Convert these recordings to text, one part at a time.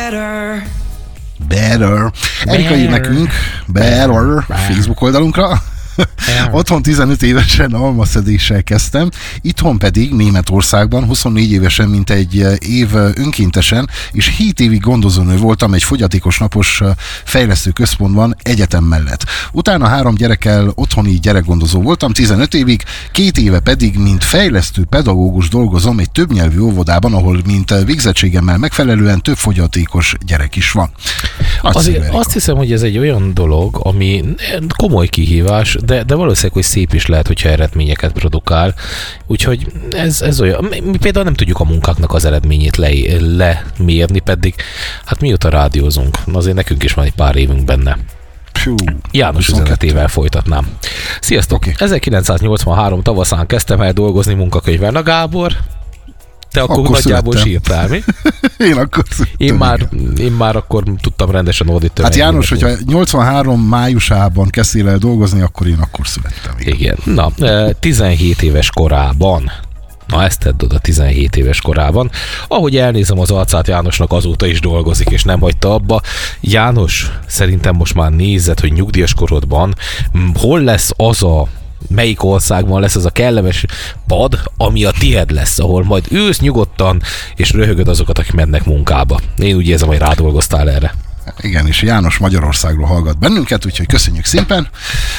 Better. Erika ír nekünk Better Facebook oldalunkra. Otthon 15 évesen almaszedéssel kezdtem, itthon pedig Németországban 24 évesen, mint egy év önkéntesen, és 7 évig gondozónő voltam egy fogyatékos napos fejlesztő központban egyetem mellett. Utána 3 gyerekkel otthoni gyerekgondozó voltam 15 évig, 2 éve pedig, mint fejlesztő pedagógus dolgozom egy többnyelvű óvodában, ahol mint végzettségemmel megfelelően több fogyatékos gyerek is van. Azért azt hiszem, hogy ez egy olyan dolog, ami komoly kihívás, de valószínűleg, hogy szép is lehet, hogyha eredményeket produkál. Úgyhogy ez olyan. Mi például nem tudjuk a munkáknak az eredményét lemérni, pedig hát mióta rádiózunk, azért nekünk is van egy pár évünk benne. János üzenetével folytatnám. Sziasztok! Okay. 1983 tavaszán kezdtem el dolgozni munkakönyvvel. Na Gábor, te akkor nagyjából sírtál, mi? Én akkor én már akkor tudtam rendesen ordítani. Hát János, hogyha 83 májusában kezdtél el dolgozni, akkor én akkor születtem. Igen. Na, 17 éves korában. Na, ezt tedd oda 17 éves korában. Ahogy elnézem az arcát, Jánosnak azóta is dolgozik, és nem hagyta abba. János, szerintem most már nézed, hogy nyugdíjas korodban hol lesz az melyik országban lesz az a kellemes pad, ami a tied lesz, ahol majd ülsz nyugodtan, és röhögöd azokat, akik mennek munkába. Én úgy érzem, hogy rádolgoztál erre. Igen, és János Magyarországról hallgat bennünket, úgyhogy köszönjük szépen.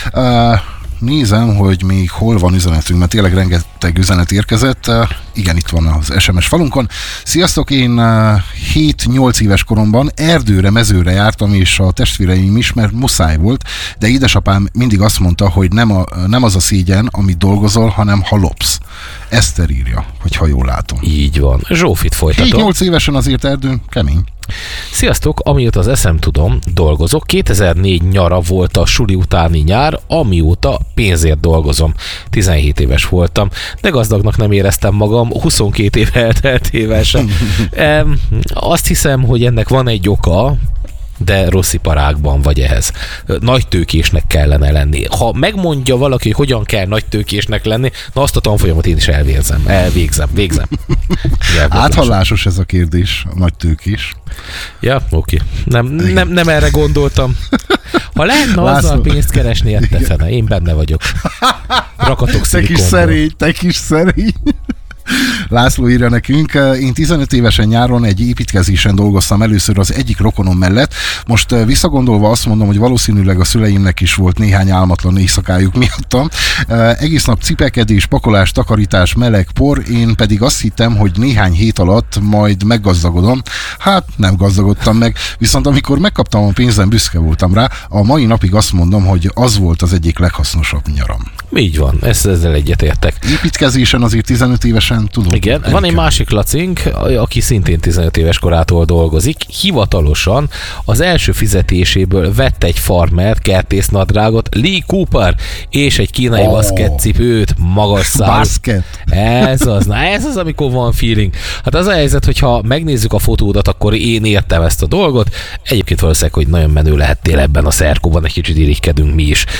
Nézem, hogy még hol van üzenetünk, mert tényleg rengeteg üzenet érkezett. Igen, itt van az SMS falunkon. Sziasztok, én 7-8 éves koromban erdőre, mezőre jártam, és a testvéreim is, mert muszáj volt, de édesapám mindig azt mondta, hogy nem az a szégyen, amit dolgozol, hanem ha lopsz. Eszter írja, hogyha jól látom. Így van. Zsófit folytatom. 7-8 évesen azért erdőn kemény. Sziasztok, amióta az eszem tudom, dolgozok. 2004 nyara volt a suli utáni nyár, amióta pénzért dolgozom. 17 éves voltam, de gazdagnak nem éreztem magam, 22 év elteltével sem. Azt hiszem, hogy ennek van egy oka, de rossz iparágban vagy ehhez. Nagy tőkésnek kellene lenni. Ha megmondja valaki, hogy hogyan kell nagy tőkésnek lenni, na azt a tanfolyamot én is végzem. Áthallásos ez a kérdés, a nagy tőkés. Ja, oké. Nem erre gondoltam. Ha lehetne azzal pénzt keresni, ettefene. Én benne vagyok. Rakatok szilikonból. Te kis szerény. László írja nekünk, én 15 évesen nyáron egy építkezésen dolgoztam először az egyik rokonom mellett. Most visszagondolva azt mondom, hogy valószínűleg a szüleimnek is volt néhány álmatlan éjszakájuk miattam. Egész nap cipekedés, pakolás, takarítás, meleg, por, én pedig azt hittem, hogy néhány hét alatt majd meggazdagodom. Hát nem gazdagodtam meg, viszont amikor megkaptam a pénzem, büszke voltam rá. A mai napig azt mondom, hogy az volt az egyik leghasznosabb nyaram. Így van, ezzel egyetértek. Építkezésen azért 15 évesen tudom. Igen, van egy másik lacink, aki szintén 15 éves korától dolgozik. Hivatalosan az első fizetéséből vett egy farmer kertésznadrágot, Lee Cooper, és egy kínai baszkettcipőt, magas szál. Ez az, amikor van feeling. Hát az a helyzet, hogyha megnézzük a fotódat, akkor én értem ezt a dolgot. Egyébként valószínűleg, hogy nagyon menő lehettél ebben a szerkóban, egy kicsit irigykedünk mi is.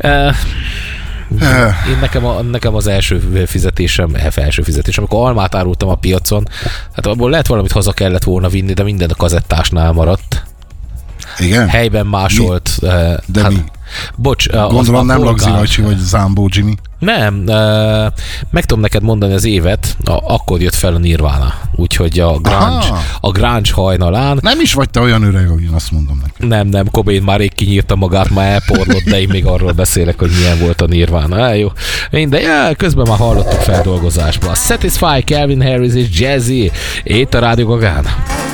Nekem az első fizetésem, amikor almát árultam a piacon, hát abból lehet valamit haza kellett volna vinni, de minden a kazettásnál maradt. Igen? Helyben másolt. De hát, mi? Bocs. Gondolom nem Lagzi Lajcsi vagy Zámbó Jimmy. Nem, meg tudom neked mondani az évet, akkor jött fel a Nirvana. Úgyhogy a grunge hajnalán. Nem is vagy te olyan öreg, ahogy én azt mondom neked. Nem, Cobain már rég kinyírta magát, már elporlott, de én még arról beszélek, hogy milyen volt a Nirvana. Jó. De közben már hallottuk feldolgozásba. Satisfy, Calvin Harris és Jazzy. Itt a Rádió Gagán.